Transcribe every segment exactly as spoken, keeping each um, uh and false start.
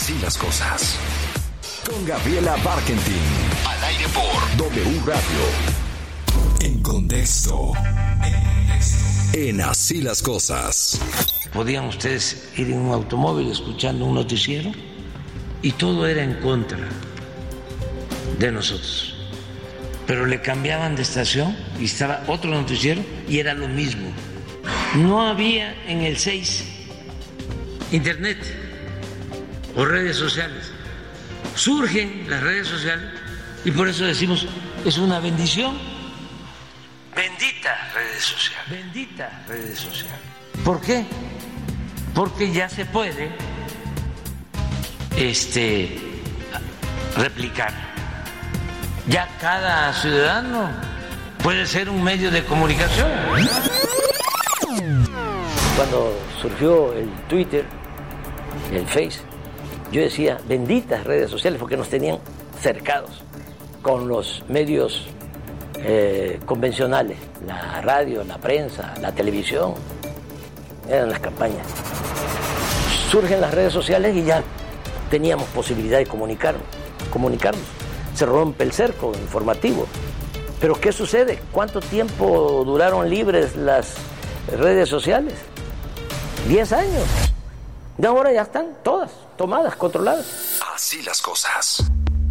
Así las cosas. Con Gabriela Barkentin. Al aire por W Radio. En contexto. En Así las cosas. Podían ustedes ir en un automóvil escuchando un noticiero y todo era en contra de nosotros. Pero le cambiaban de estación y estaba otro noticiero y era lo mismo. No había en el seis internet o redes sociales. Surgen las redes sociales y por eso decimos, es una bendición. Bendita redes sociales, bendita redes sociales. ¿Por qué? Porque ya se puede este, replicar. Ya cada ciudadano puede ser un medio de comunicación. Cuando surgió el Twitter, el Face, yo decía, benditas redes sociales, porque nos tenían cercados con los medios eh, convencionales, la radio, la prensa, la televisión, eran las campañas. Surgen las redes sociales y ya teníamos posibilidad de comunicarnos, comunicarnos. Se rompe el cerco informativo. Pero ¿qué sucede? ¿Cuánto tiempo duraron libres las redes sociales? Diez años. De ahora ya están todas tomadas, controladas. Así las cosas.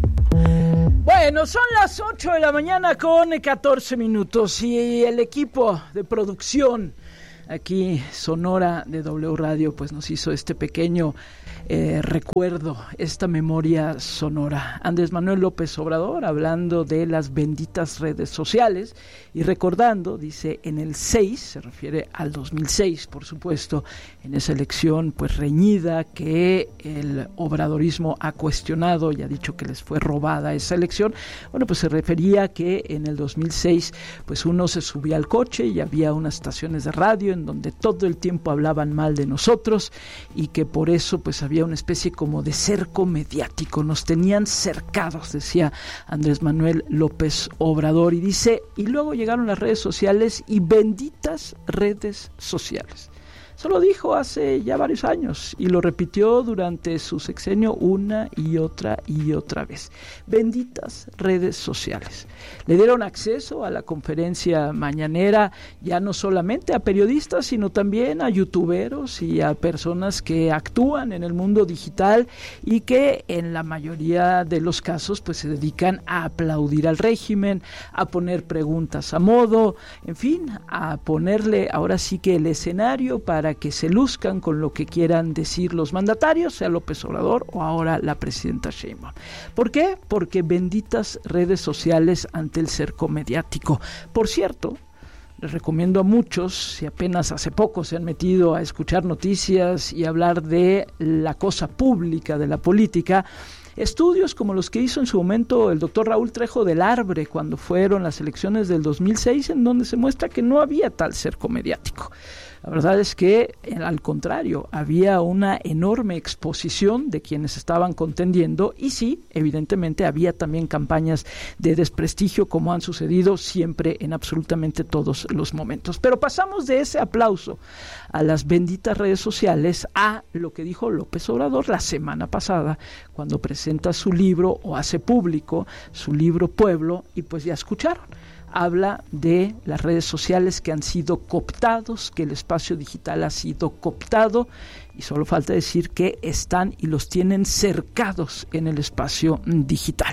Bueno, son las ocho de la mañana con catorce minutos y el equipo de producción aquí Sonora de W Radio pues nos hizo este pequeño eh, recuerdo, esta memoria sonora. Andrés Manuel López Obrador hablando de las benditas redes sociales y recordando, dice, en el seis, se refiere al dos mil seis, por supuesto, en esa elección pues reñida que el obradorismo ha cuestionado y ha dicho que les fue robada esa elección. Bueno, pues se refería que en el dos mil seis pues uno se subía al coche y había unas estaciones de radio en donde todo el tiempo hablaban mal de nosotros y que por eso pues había una especie como de cerco mediático, nos tenían cercados, decía Andrés Manuel López Obrador, y dice, y luego llegaron las redes sociales y benditas redes sociales. Eso lo dijo hace ya varios años y lo repitió durante su sexenio una y otra y otra vez. Benditas redes sociales. Le dieron acceso a la conferencia mañanera ya no solamente a periodistas, sino también a youtuberos y a personas que actúan en el mundo digital y que en la mayoría de los casos pues se dedican a aplaudir al régimen, a poner preguntas a modo, en fin, a ponerle ahora sí que el escenario para que se luzcan con lo que quieran decir los mandatarios, sea López Obrador o ahora la presidenta Sheinbaum. ¿Por qué? Porque benditas redes sociales ante el cerco mediático. Por cierto, les recomiendo a muchos, si apenas hace poco se han metido a escuchar noticias y hablar de la cosa pública, de la política, estudios como los que hizo en su momento el doctor Raúl Trejo del Arbre cuando fueron las elecciones del dos mil seis, en donde se muestra que no había tal cerco mediático. La verdad es que, al contrario, había una enorme exposición de quienes estaban contendiendo y sí, evidentemente había también campañas de desprestigio como han sucedido siempre en absolutamente todos los momentos. Pero pasamos de ese aplauso a las benditas redes sociales a lo que dijo López Obrador la semana pasada cuando presenta su libro o hace público su libro Pueblo y pues ya escucharon. Habla de las redes sociales que han sido cooptados, que el espacio digital ha sido cooptado y solo falta decir que están y los tienen cercados en el espacio digital.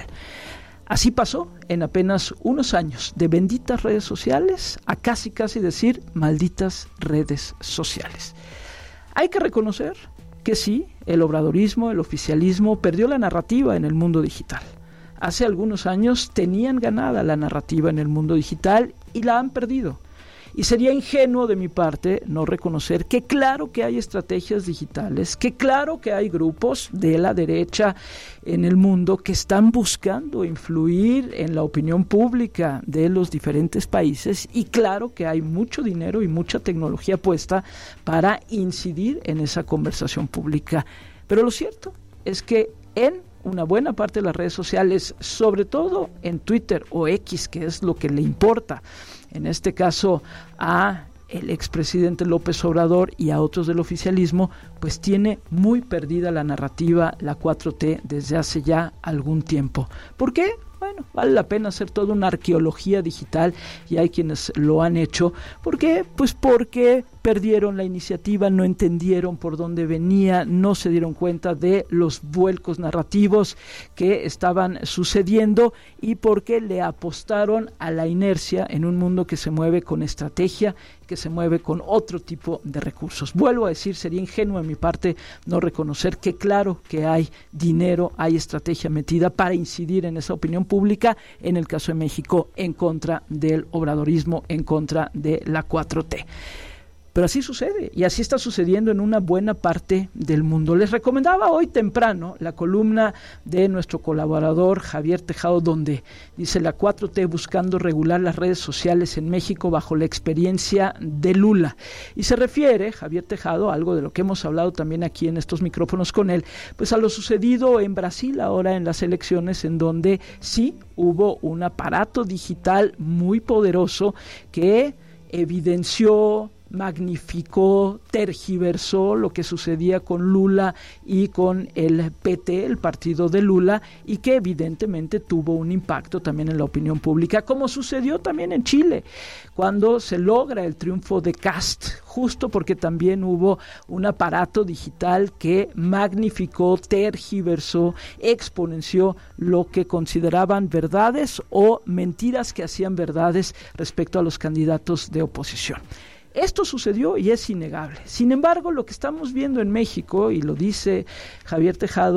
Así pasó en apenas unos años de benditas redes sociales a casi casi decir malditas redes sociales. Hay que reconocer que sí, el obradorismo, el oficialismo perdió la narrativa en el mundo digital. Hace algunos años tenían ganada la narrativa en el mundo digital y la han perdido. Y sería ingenuo de mi parte no reconocer que claro que hay estrategias digitales, que claro que hay grupos de la derecha en el mundo que están buscando influir en la opinión pública de los diferentes países y claro que hay mucho dinero y mucha tecnología puesta para incidir en esa conversación pública. Pero lo cierto es que en una buena parte de las redes sociales, sobre todo en Twitter o X, que es lo que le importa, en este caso a el expresidente López Obrador y a otros del oficialismo, pues tiene muy perdida la narrativa, la cuatro T, desde hace ya algún tiempo. ¿Por qué? Bueno, vale la pena hacer toda una arqueología digital y hay quienes lo han hecho. ¿Por qué? Pues porque perdieron la iniciativa, no entendieron por dónde venía, no se dieron cuenta de los vuelcos narrativos que estaban sucediendo y porque le apostaron a la inercia en un mundo que se mueve con estrategia, que se mueve con otro tipo de recursos. Vuelvo a decir, sería ingenuo de mi parte no reconocer que claro que hay dinero, hay estrategia metida para incidir en esa opinión pública, en el caso de México, en contra del obradorismo, en contra de la cuatro T. Pero así sucede, y así está sucediendo en una buena parte del mundo. Les recomendaba hoy temprano la columna de nuestro colaborador Javier Tejado, donde dice la cuatro T buscando regular las redes sociales en México bajo la experiencia de Lula. Y se refiere, Javier Tejado, algo de lo que hemos hablado también aquí en estos micrófonos con él, pues a lo sucedido en Brasil ahora en las elecciones, en donde sí hubo un aparato digital muy poderoso que evidenció, magnificó, tergiversó lo que sucedía con Lula y con el P T, el partido de Lula, y que evidentemente tuvo un impacto también en la opinión pública, como sucedió también en Chile, cuando se logra el triunfo de Kast, justo porque también hubo un aparato digital que magnificó, tergiversó, exponenció lo que consideraban verdades o mentiras que hacían verdades respecto a los candidatos de oposición. Esto sucedió y es innegable. Sin embargo, lo que estamos viendo en México, y lo dice Javier Tejado,